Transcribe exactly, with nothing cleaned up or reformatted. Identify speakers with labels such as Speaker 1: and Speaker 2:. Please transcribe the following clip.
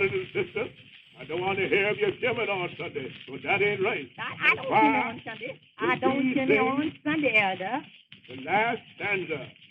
Speaker 1: little sister. I don't want to hear of you jamming on Sunday, so that ain't right.
Speaker 2: I, I don't jimmy on Sunday. I don't jimmy on Sunday, Elder.
Speaker 1: The last stanza.